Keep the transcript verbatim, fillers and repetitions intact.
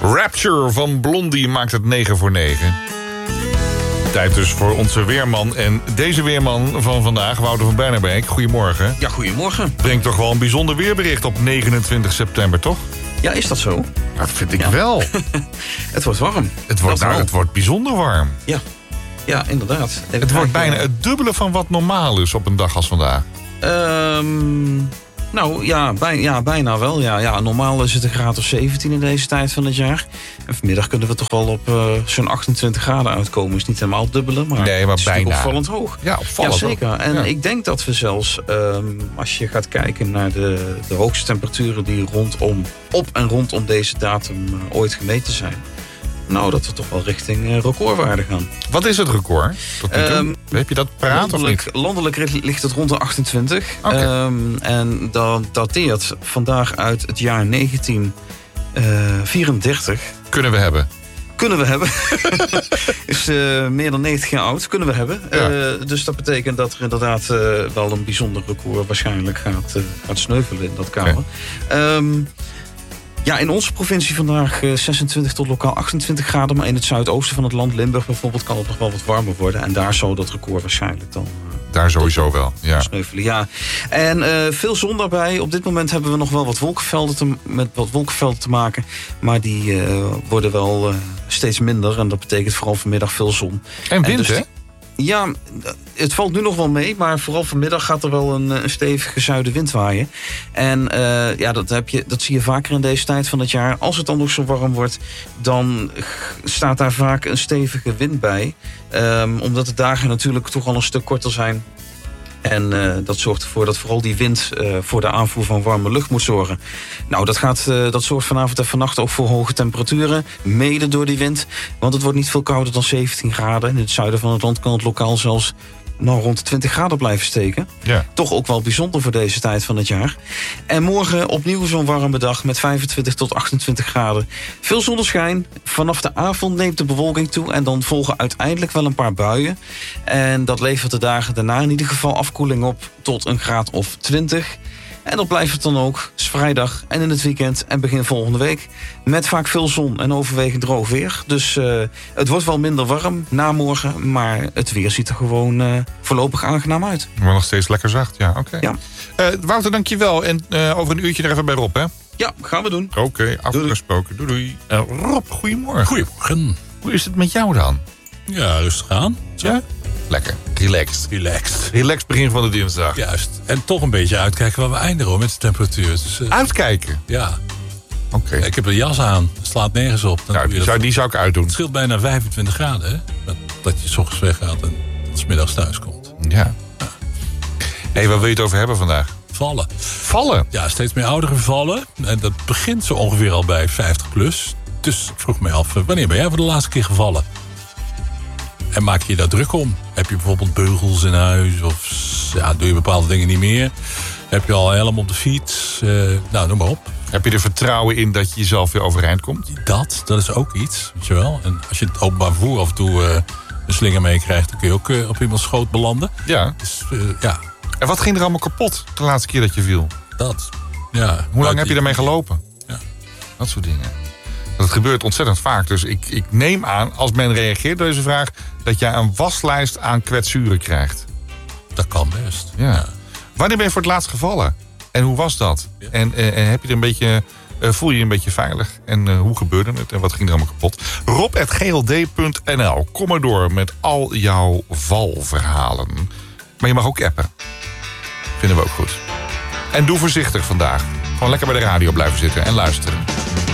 Rapture van Blondie maakt het negen voor negen. Tijd dus voor onze weerman. En deze weerman van vandaag, Wouter van Bijnerbeek. Goedemorgen. Ja, goedemorgen. Brengt toch wel een bijzonder weerbericht op negenentwintig september, toch? Ja, is dat zo? Dat vind ik ja. wel. Het wordt warm. Het wordt, nou, het wordt bijzonder warm. Ja, ja inderdaad. Het, het wordt bijna het dubbele van wat normaal is op een dag als vandaag. Um, nou, ja, bij, ja, bijna wel. Ja, ja, normaal is het een graad of zeventien in deze tijd van het jaar. En vanmiddag kunnen we toch wel op uh, zo'n achtentwintig graden uitkomen. Is niet helemaal het dubbele, maar, nee, maar het is bijna opvallend hoog. Ja, opvallend. Ja, zeker. En ja. ik denk dat we zelfs, um, als je gaat kijken naar de, de hoogste temperaturen die rondom, op en rondom deze datum uh, ooit gemeten zijn. Nou, dat we toch wel richting uh, recordwaarde gaan. Wat is het record? Um, Heb je dat paraat landelijk, of niet? Landelijk ligt het rond de achtentwintig. Okay. Um, en dat dateert vandaag uit het jaar negentien vierendertig. Kunnen we hebben. Kunnen we hebben. Is uh, meer dan negentig jaar oud. Kunnen we hebben. Ja. Uh, dus dat betekent dat er inderdaad uh, wel een bijzonder record waarschijnlijk gaat, uh, gaat sneuvelen in dat kader. Okay. Um, Ja, in onze provincie vandaag uh, zesentwintig tot lokaal achtentwintig graden. Maar in het zuidoosten van het land, Limburg bijvoorbeeld, kan het nog wel wat warmer worden. En daar zou dat record waarschijnlijk dan... Uh, daar sowieso wel, ja. Sneuvelen, ja. En uh, veel zon daarbij. Op dit moment hebben we nog wel wat wolkenvelden te, met wat wolkenvelden te maken. Maar die uh, worden wel uh, steeds minder. En dat betekent vooral vanmiddag veel zon. En wind, en dus, hè? Ja, het valt nu nog wel mee, maar vooral vanmiddag gaat er wel een, een stevige zuidenwind waaien. En uh, ja, dat, heb je, dat zie je vaker in deze tijd van het jaar. Als het dan nog zo warm wordt, dan staat daar vaak een stevige wind bij. Um, omdat de dagen natuurlijk toch al een stuk korter zijn. En uh, dat zorgt ervoor dat vooral die wind uh, voor de aanvoer van warme lucht moet zorgen. Nou, dat, gaat, uh, dat zorgt vanavond en vannacht ook voor hoge temperaturen. Mede door die wind. Want het wordt niet veel kouder dan zeventien graden. In het zuiden van het land kan het lokaal zelfs nou, rond de twintig graden blijven steken. Ja. Toch ook wel bijzonder voor deze tijd van het jaar. En morgen opnieuw zo'n warme dag met vijfentwintig tot achtentwintig graden. Veel zonneschijn. Vanaf de avond neemt de bewolking toe. En dan volgen uiteindelijk wel een paar buien. En dat levert de dagen daarna in ieder geval afkoeling op tot een graad of twintig. En dat blijft het dan ook vrijdag en in het weekend en begin volgende week. Met vaak veel zon en overwegend droog weer. Dus uh, het wordt wel minder warm na morgen. Maar het weer ziet er gewoon uh, voorlopig aangenaam uit. Maar nog steeds lekker zacht, ja. Oké. Okay. Ja. Uh, Wouter, dank je wel. En uh, over een uurtje er even bij Rob, hè? Ja, gaan we doen. Oké, okay, afgesproken. Doei doei. Uh, Rob, goedemorgen. Goedemorgen. Hoe is het met jou dan? Ja, rustig aan. Zo. Ja? Lekker. Relaxed. Relaxed. Relaxed begin van de dinsdag. Juist. En toch een beetje uitkijken waar we eindigen hoor, met de temperatuur. Dus, uh, uitkijken? Ja. Oké. Okay. Ja, ik heb een jas aan. Het slaat nergens op. Dan nou, die, zou, die zou ik uitdoen. Het scheelt bijna vijfentwintig graden, hè? Dat, dat je 's ochtends weggaat en 's middags thuis komt. Ja. ja. Hey, waar wil je het over hebben vandaag? Vallen. Vallen? Ja, steeds meer ouderen vallen. En dat begint zo ongeveer al bij vijftig plus. Dus ik vroeg me af, wanneer ben jij voor de laatste keer gevallen? En maak je daar druk om? Heb je bijvoorbeeld beugels in huis? Of ja, doe je bepaalde dingen niet meer? Heb je al een helm op de fiets? Uh, nou, noem maar op. Heb je er vertrouwen in dat je jezelf weer overeind komt? Dat, dat is ook iets, weet je wel. En als je het openbaar vervoer af en toe uh, een slinger meekrijgt... dan kun je ook uh, op iemands schoot belanden. Ja. Dus, uh, ja. En wat ging er allemaal kapot de laatste keer dat je viel? Dat, ja. Hoe lang heb je daarmee gelopen? Ja. Dat soort dingen. Dat gebeurt ontzettend vaak. Dus ik, ik neem aan, als men reageert op deze vraag... dat jij een waslijst aan kwetsuren krijgt. Dat kan best. Ja. Ja. Wanneer ben je voor het laatst gevallen? En hoe was dat? Ja. En, en, en heb je er een beetje, uh, voel je je een beetje veilig? En uh, hoe gebeurde het? En wat ging er allemaal kapot? rob at g l d punt n l. Kom maar door met al jouw valverhalen. Maar je mag ook appen. Vinden we ook goed. En doe voorzichtig vandaag. Gewoon lekker bij de radio blijven zitten en luisteren.